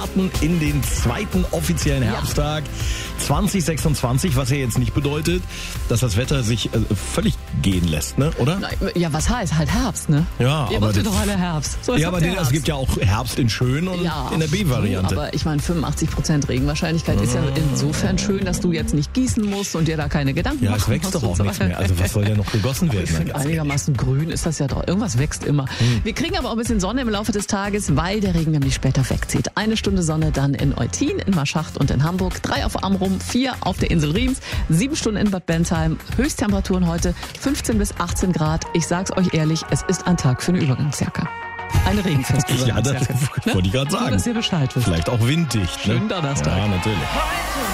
starten in den zweiten offiziellen Herbsttag 2026, was ja jetzt nicht bedeutet, dass das Wetter sich völlig gehen lässt, ne? Oder? Ja, was heißt? Halt Herbst, ne? Ja, Ihr aber wusstet doch alle Herbst. So ist ja, aber es gibt ja auch Herbst in schön und in der B-Variante. Aber ich meine, 85% Regenwahrscheinlichkeit ist ja insofern schön, dass du jetzt nicht gießen musst und dir da keine Gedanken machen musst. Ja, es wächst doch auch nichts mehr. Also was soll ja noch gegossen werden? Ich finde, einigermaßen grün ist das ja doch. Irgendwas wächst immer. Wir kriegen aber auch ein bisschen Sonne im Laufe des Tages, weil der Regen nämlich später wegzieht. 1 Stunde Sonne dann in Eutin, in Marschacht und in Hamburg, 3 auf Amrum, 4 auf der Insel Riems, 7 Stunden in Bad Bentheim. Höchsttemperaturen heute 15 bis 18 Grad. Ich sag's euch ehrlich, es ist ein Tag für eine Übergangsjacke. Eine regenfeste Übergangsjacke. Ja, das wollte ich gerade sagen. Nur, dass ihr Bescheid wisst. Vielleicht auch winddicht. Schönen Donnerstag. Ja, natürlich.